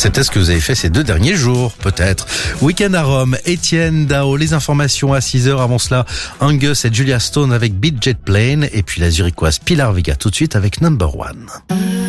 C'était ce que vous avez fait ces 2 derniers jours, peut-être. Week-end à Rome, Étienne Dao, les informations à 6h. Avant cela, Angus et Julia Stone avec Beat Jet Plane. Et puis la zurichoise Pilar Vega tout de suite avec Number One.